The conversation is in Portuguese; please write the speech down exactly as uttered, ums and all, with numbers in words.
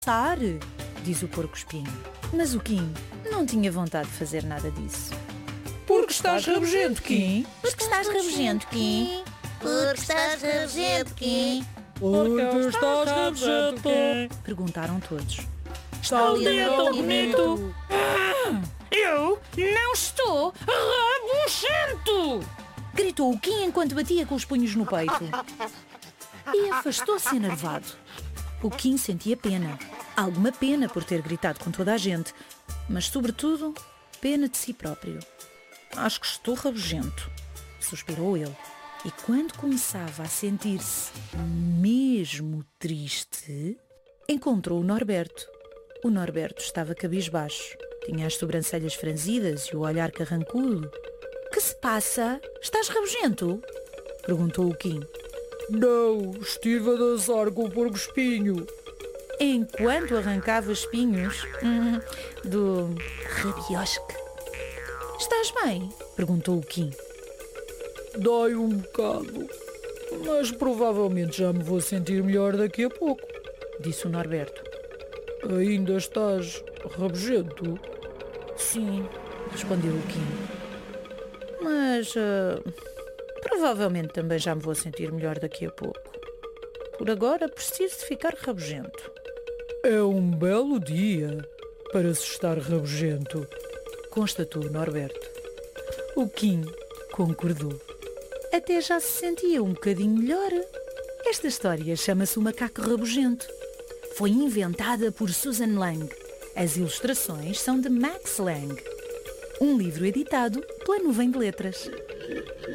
Sar, diz o porco-espinho. Mas o Kim não tinha vontade de fazer nada disso. Porque estás rabugento, Kim? Porque estás rabugento, Kim? Porque estás rabugento, Kim? Porque estás rabugento, Kim? Perguntaram todos. Está o dia tão bonito. Eu não estou rabugento! Gritou o Kim enquanto batia com os punhos no peito. E afastou-se enervado. O Kim sentia pena. Alguma pena por ter gritado com toda a gente. Mas, sobretudo, pena de si próprio. Acho que estou rabugento, suspirou ele. E quando começava a sentir-se mesmo triste, encontrou o Norberto. O Norberto estava cabisbaixo. Tinha as sobrancelhas franzidas e o olhar carrancudo. Que se passa? Estás rabugento? Perguntou o Kim. Não, estive a dançar com o porco-espinho. Enquanto arrancava espinhos hum, do rabiosque. Estás bem? Perguntou o Kim. Dói um bocado, mas provavelmente já me vou sentir melhor daqui a pouco, disse o Norberto. Ainda estás rabugento? Sim, respondeu o Kim. Mas uh, provavelmente também já me vou sentir melhor daqui a pouco. Por agora preciso de ficar rabugento. É um belo dia para se estar rabugento, constatou o Norberto. O Kim concordou. Até já se sentia um bocadinho melhor. Esta história chama-se O Macaco Rabugento. Foi inventada por Susan Lang. As ilustrações são de Max Lang. Um livro editado pela Nuvem de Letras.